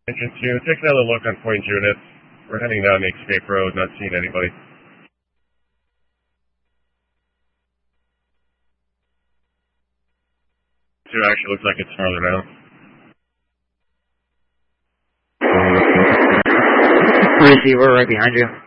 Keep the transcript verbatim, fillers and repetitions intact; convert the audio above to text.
Engine two, take another look on point units. We're heading down the escape road, not seeing anybody. Two actually looks like it's farther down. Receiver right behind you.